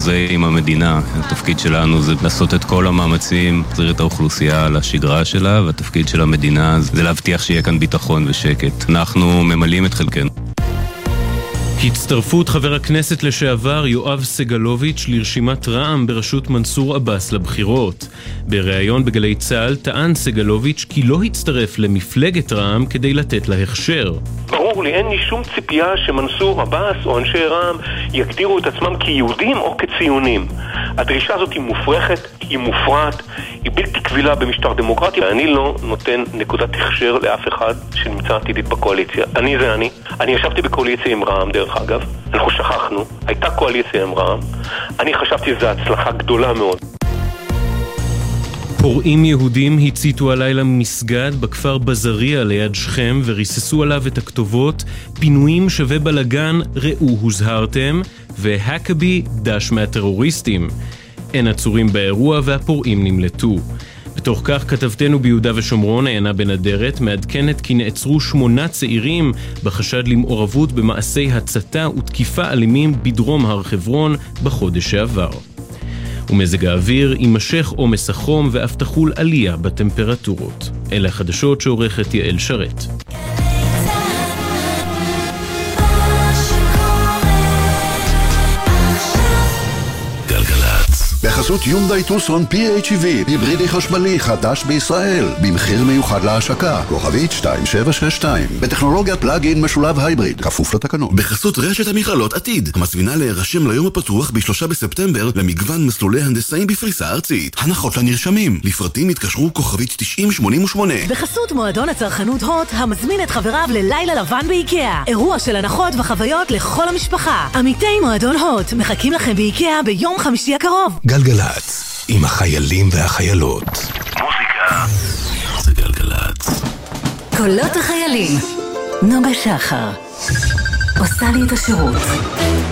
חוזה עם המדינה. התפקיד שלנו זה לעשות את כל המאמצים, להחזיר את האוכלוסייה לשגרה שלה, והתפקיד של המדינה זה להבטיח שיהיה כאן ביטחון ושקט. אנחנו ממלאים את חלקנו. הצטרפות חבר הכנסת לשעבר יואב סגלוביץ' לרשימת רע"מ בראשות מנסור עבאס לבחירות. בריאיון בגלי צה"ל טען סגלוביץ' כי לא הצטרף למפלגת רע"מ כדי לתת לה הכשר. ברור לי, אין לי שום ציפייה שמנסור עבאס או אנשי רע"מ יגדירו את עצמם כיהודים או כציונים. הדרישה הזאת היא מופרכת, היא מופרעת, היא בלתי קבילה במשטר דמוקרטי. אני לא נותן נקודת הכשר לאף אחד שנמצא עתידית בקואליציה. אני ישבתי בקואליציה עם רע"מ דרך אגב, אנחנו שכחנו, הייתה קואליציה עם רע"מ, אני חשבתי שזו הצלחה גדולה מאוד. פורעים יהודים הציתו הלילה מסגד בכפר בזריה ליד שכם וריססו עליו את הכתובות פינויים שווה בלגן, ראו הוזהרתם, והקבי דש מהטרוריסטים. אין עצורים באירוע והפורעים נמלטו. בתוך כך כתבתנו ביהודה ושומרון עיינה בן אדרת מעדכנת כי נעצרו 8 צעירים בחשד למעורבות במעשי הצתה ותקיפה אלימים בדרום הר חברון בחודש שעבר. ומזג האוויר יימשך עומס החום ואף תחול עלייה בטמפרטורות. אלה החדשות שעורכת יעל שרת. בחסות יונדאי טוסון PHEV, היברידי חשמלי חדש בישראל, במחיר מיוחד להשקה, כוכבית 2762, בטכנולוגיית פלאג-אין משולב הייבריד, כפוף לתקנות. בחסות רשת המכללות עתיד, המזמינה להירשם ליום הפתוח ב3 בספטמבר למגוון מסלולי הנדסאים בפריסה ארצית. הנחות לנרשמים, לפרטים התקשרו כוכבית 9088. בחסות מועדון הצרכנות הוט, המזמין את חבריו ללילה לבן באיקאה, אירוע של הנחות וחוויות לכל המשפחה. עמיתי מועדון הוט מחכים לכם באיקאה ביום חמישי הקרוב. גלגלץ, עם החיילים והחיילות. מוזיקה זה גלגלץ. קולות החיילים. נוגה שחר עושה לי את השירות.